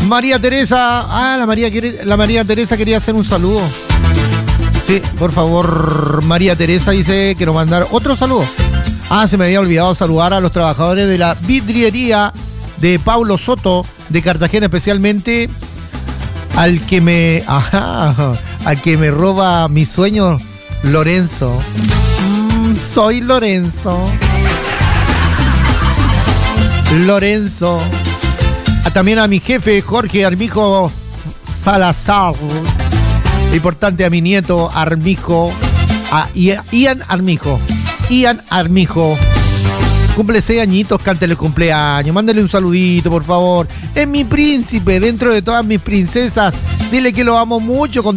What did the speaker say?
María Teresa. La María Teresa quería hacer un saludo. Sí, por favor, María Teresa dice que nos mandar otro saludo. Se me había olvidado saludar a los trabajadores de la vidriería de Paulo Soto de Cartagena, especialmente al que me roba mis sueños, Lorenzo. Soy Lorenzo. También a mi jefe Jorge Armijo Salazar. Importante a mi nieto Armijo, a Ian Armijo. Cumple 6 añitos, cántale el cumpleaños, mándale un saludito, por favor. Es mi príncipe, dentro de todas mis princesas. Dile que lo amo mucho con